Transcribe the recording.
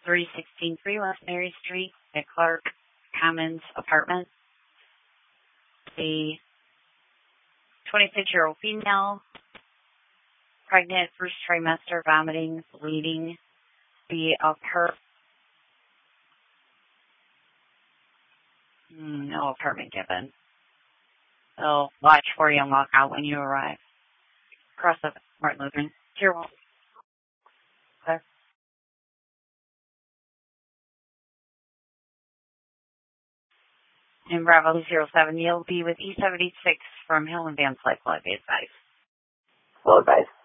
316 West Mary Street at Clark Commons Apartment. A 26-year-old female, pregnant, first trimester, vomiting, bleeding. The no apartment given. They'll watch for you and walk out when you arrive. Across the Martin Lutheran. You're welcome. Okay. And Bravo 07, you'll be with E76 from Hill and Van Slyke, be advised. Well advised.